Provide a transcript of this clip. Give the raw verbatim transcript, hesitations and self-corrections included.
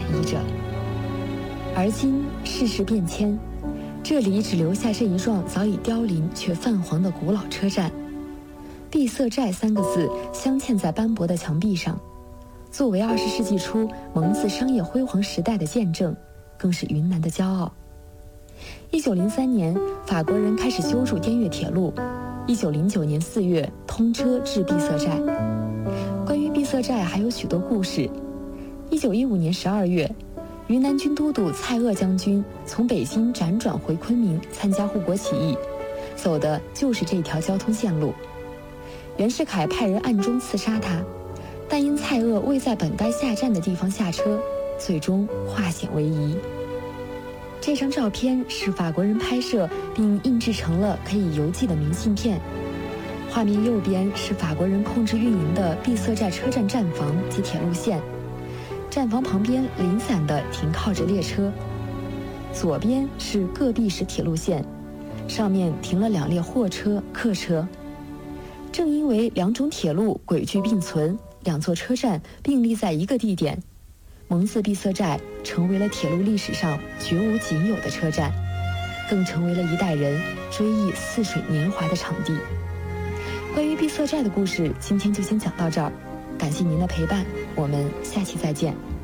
依着。而今世事变迁，这里只留下这一幢早已凋零却泛黄的古老车站。碧色寨三个字镶嵌在斑驳的墙壁上，作为二十世纪初蒙自商业辉煌时代的见证，更是云南的骄傲。一九零三年，法国人开始修筑滇越铁路。一九零九年四月，通车至碧色寨。关于碧色寨还有许多故事。一九一五年十二月，云南军都督蔡锷将军从北京辗转回昆明参加护国起义，走的就是这条交通线路。袁世凯派人暗中刺杀他，但因蔡锷未在本该下站的地方下车，最终化险为夷。这张照片是法国人拍摄并印制成了可以邮寄的明信片。画面右边是法国人控制运营的碧色寨车站站房及铁路线，站房旁边零散地停靠着列车。左边是各碧石铁路线，上面停了两列货车、客车。正因为两种铁路轨距并存，两座车站并立在一个地点，蒙自碧色寨成为了铁路历史上绝无仅有的车站，更成为了一代人追忆似水年华的场地。关于碧色寨的故事，今天就先讲到这儿，感谢您的陪伴，我们下期再见。